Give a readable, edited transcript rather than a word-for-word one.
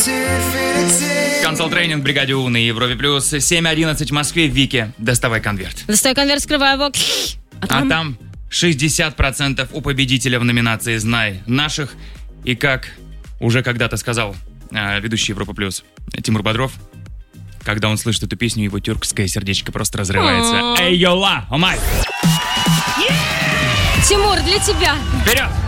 Консалт-тренинг в бригаде У на Европе Плюс. 7:11 в Москве. Вики, доставай конверт. Достаю конверт, скрываю его. А там 60% у победителя в номинации «Знай наших». И как уже когда-то сказал ведущий Европа Плюс Тимур Бодров, когда он слышит эту песню, его тюркское сердечко просто разрывается. Эй, йола, омай! Тимур, для тебя. Вперед!